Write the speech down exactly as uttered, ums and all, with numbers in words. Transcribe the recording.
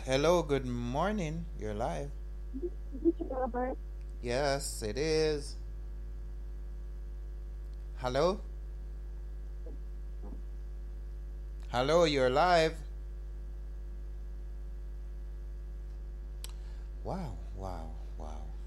Hello, good morning. You're live. Robert. Yes, it is. Hello? Hello, you're live. Wow, wow, wow.